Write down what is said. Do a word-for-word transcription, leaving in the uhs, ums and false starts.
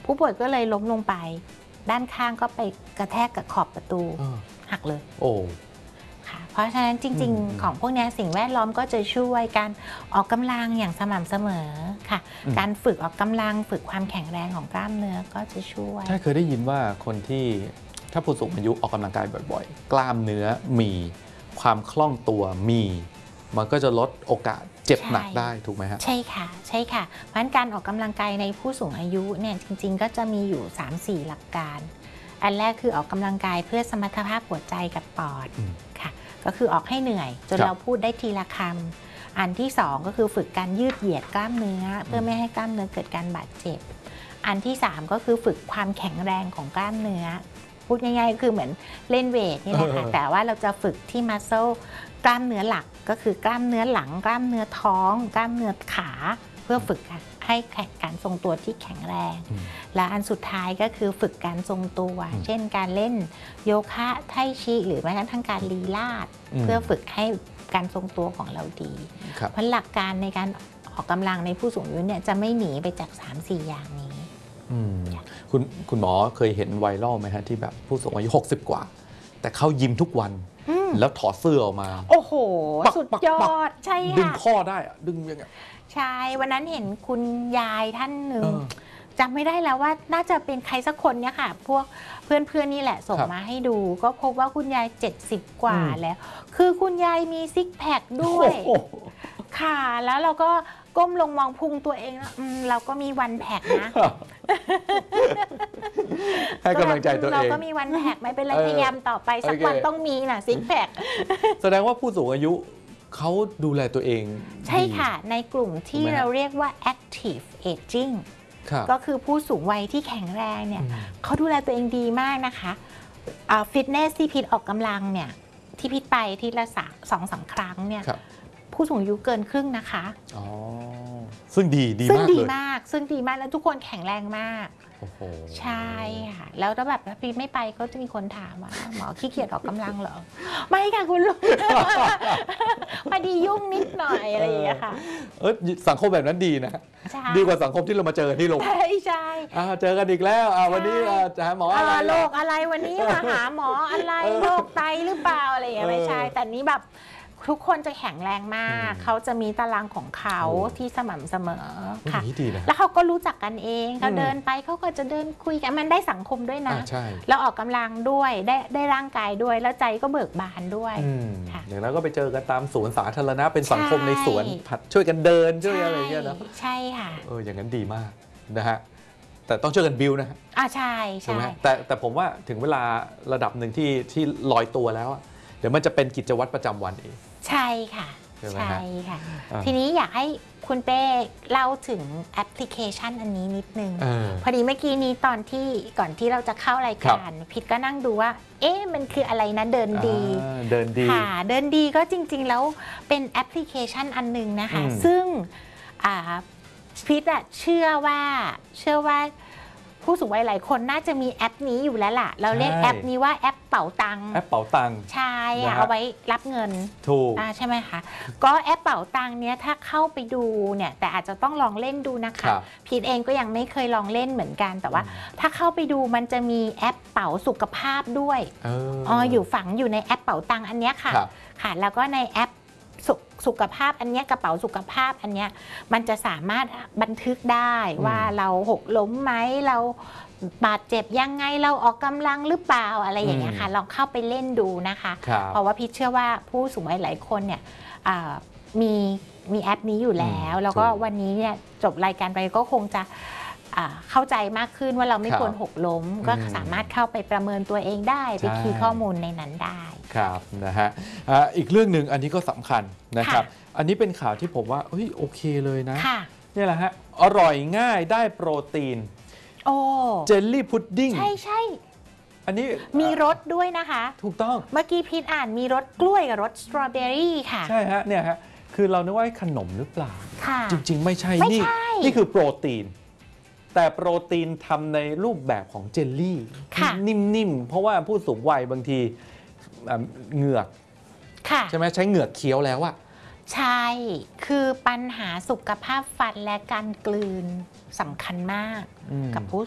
ผู้ป่วยก็เลยล้มลงไปด้านข้างก็ไปกระแทกกับขอบประตูหักเลยโอ้เพราะฉะนั้นจริงๆของพวกนี้สิ่งแวดล้อมก็จะช่วยการออกกำลังอย่างสม่ำเสมอค่ะการฝึกออกกำลังฝึกความแข็งแรงของกล้ามเนื้อก็จะช่วยใช่เคยได้ยินว่าคนที่ถ้าผู้สูงอายุออกกำลังกายบ่อยๆกล้ามเนื้อมีความคล่องตัวมีมันก็จะลดโอกาสเจ็บหนักได้ถูกไหมฮะใช่ค่ะใช่ค่ะเพราะฉะนั้นการออกกำลังกายในผู้สูงอายุเนี่ยจริงๆก็จะมีอยู่ สามสี่ หลักการอันแรกคือออกกำลังกายเพื่อสมรรถภาพหัวใจกับปอดค่ะก็คือออกให้เหนื่อยจนเราพูดได้ทีละคำอันที่สองก็คือฝึกการยืดเหยียดกล้ามเนื้อเพื่อไม่ให้กล้ามเนื้อเกิดการบาดเจ็บอันที่สามก็คือฝึกความแข็งแรงของกล้ามเนื้อพูดง่ายๆก็คือเหมือนเล่นเวทนี่แหละค่ะแต่ว่าเราจะฝึกที่มัสเซลกล้ามเนื้อหลักก็คือกล้ามเนื้อหลังกล้ามเนื้อท้องกล้ามเนื้อขาเพื่อฝึกให้การทรงตัวที่แข็งแรงและอันสุดท้ายก็คือฝึกการทรงตัวเช่นการเล่นโยคะไทชิหรือแม้กระทั่งการลีลาศเพื่อฝึกให้การทรงตัวของเราดีเพราะหลักการในการออกกำลังในผู้สูงอายุเนี่ยจะไม่หนีไปจาก สามสี่ อย่างนี้คุณคุณหมอเคยเห็นไวรัลไหมฮะที่แบบผู้สูงอายุหกสิบกว่าแต่เข้ายิมทุกวันแล้วถอดเสื้อออกมาโอ้โหสุดยอดใช่ค่ะดึงข้อได้อะดึงยังไงใช่วันนั้นเห็นคุณยายท่านหนึ่งจำไม่ได้แล้วว่าน่าจะเป็นใครสักคนเนี่ยค่ะพวกเพื่อนๆนี่แหละส่งมาให้ดูก็พบว่าคุณยายเจ็ดสิบกว่าแล้วคือคุณยายมีซิกแพคด้วยค่ะแล้วเราก็ก้มลงมองพุงตัวเองแล้วเราก็มีวันแพคนะให้กำลังใจตัวเองเราก็มีวันแพคไม่เป็นไรพยายามต่อไปสักวันต้องมีนะซิกแพคแสดงว่าผู้สูงอายุเขาดูแลตัวเองใช่ค่ะในกลุ่มที่เราเรียกว่า active aging ก็คือผู้สูงวัยที่แข็งแรงเนี่ยเขาดูแลตัวเองดีมากนะคะฟิตเนสที่พิษออกกำลังเนี่ยที่พิษไปที่ละสองสามครั้งเนี่ยผู้สูงอายุเกินครึ่งนะคะอ๋อซึ่งดีดีมากเลยซึ่งดีมากซึ่งดีมากแล้วทุกคนแข็งแรงมากใช่ค่ะแล้วถ้าแบบพี่ไม่ไปก็จะมีคนถามว่าหมอขี้เกียจออกกำลังเหรอไม่ค่ะคุณลุงพอดียุ่งนิดหน่อยอะไรอย่างเงี้ยค่ะเออสังคมแบบนั้นดีนะดีกว่าสังคมที่เรามาเจอที่โรงพยาบาลใช่ใช่เจอกันอีกแล้ววันนี้จะหาหมออะไรโรคอะไรวันนี้มาหาหมออะไรโรคไตหรือเปล่าอะไรอย่างเงี้ยไม่ใช่แต่นี้แบบทุกคนจะแข็งแรงมากเขาจะมีตารางของเขาที่สม่ำเสมอค่ะแล้วเขาก็รู้จักกันเองเขาเดินไปเขาก็จะเดินคุยกันมันได้สังคมด้วยนะแล้วออกกำลังด้วยได้ได้ร่างกายด้วยแล้วใจก็เบิกบานด้วยอย่างนั้นก็ไปเจอกันตามสวนสาธารณะเป็นสังคมในสวนช่วยกันเดินช่วยอะไรอย่างเงี้ยนะใช่ค่ะเอออย่างนั้นดีมากนะฮะแต่ต้องช่วยกันบิวนะอ่าใช่ใช่แต่แต่ผมว่าถึงเวลาระดับหนึ่งที่ที่ลอยตัวแล้วเดี๋ยวมันจะเป็นกิจวัตรประจำวันเองใช่ค่ะใช่ค่ะทีนี้อยากให้คุณเป้เล่าถึงแอปพลิเคชันอันนี้นิดนึงพอดีเมื่อกี้นี้ตอนที่ก่อนที่เราจะเข้ารายการพิดก็นั่งดูว่าเอ๊ะมันคืออะไรนะเดินดีเดินดีค่ะเดินดีก็จริงๆแล้วเป็นแอปพลิเคชันอันนึงนะคะซึ่งพิดเชื่อว่าเชื่อว่าผู้สูงวัยหลายคนน่าจะมีแอปนี้อยู่แล้วล่ะเราเรียกแอปนี้ว่าแอปเป๋าตังแอปเป๋าตังใช่เอาไว้รับเงินถูกใช่ไหมคะก็แอปเป๋าตังเนี้ยถ้าเข้าไปดูเนี่ยแต่อาจจะต้องลองเล่นดูนะคะพีทเองก็ยังไม่เคยลองเล่นเหมือนกันแต่ว่าถ้าเข้าไปดูมันจะมีแอปเป๋าสุขภาพด้วยอ๋ออยู่ฝังอยู่ในแอปเป๋าตังอันเนี้ยค่ะค่ะแล้วก็ในแอปสุขภาพอันนี้กระเป๋าสุขภาพอันนี้มันจะสามารถบันทึกได้ว่าเราหกล้มไหมเราบาดเจ็บยังไงเราออกกำลังหรือเปล่าอะไรอย่างเงี้ยค่ะลองเข้าไปเล่นดูนะคะเพราะว่าพี่เชื่อว่าผู้สูงวัยหลายคนเนี่ยมีมีแอปนี้อยู่แล้วแล้วก็วันนี้เนี่ยจบรายการไปก็คงจะเข้าใจมากขึ้นว่าเราไม่ควรหกล้มก็สามารถเข้าไปประเมินตัวเองได้ไปคีย์ข้อมูลในนั้นได้ครับนะฮะอีกเรื่องหนึ่งอันนี้ก็สำคัญนะครับอันนี้เป็นข่าวที่ผมว่าเฮ้ยโอเคเลยนะนี่แหละฮะอร่อยง่ายได้โปรตีนโอ้เจลลี่พุดดิ้งใช่ใช่อันนี้มีรสด้วยนะคะถูกต้องเมื่อกี้พีทอ่านมีรสกล้วยกับรสสตรอเบอรี่ค่ะใช่ฮะเนี่ยฮะคือเรานึกว่าขนมหรือเปล่าจริงๆไม่ใช่นี่นี่คือโปรตีนแต่โปรตีนทำในรูปแบบของเจลลี่นิ่มๆเพราะว่าผู้สูงวัยบางทีเหงือกใช่ไหมใช้เหงือกเคี้ยวแล้วอะใช่คือปัญหาสุขภาพฟันและการกลืนสำคัญมากกับผู้